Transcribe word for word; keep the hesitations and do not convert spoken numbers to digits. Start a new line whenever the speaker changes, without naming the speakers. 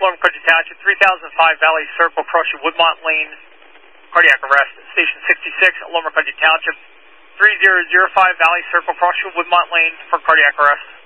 Loma Country Township, three thousand five Valley Circle, crossing Woodmont Lane, cardiac arrest. Station sixty-six, Loma Country Township, three zero zero five Valley Circle, crossing Woodmont Lane for cardiac arrest.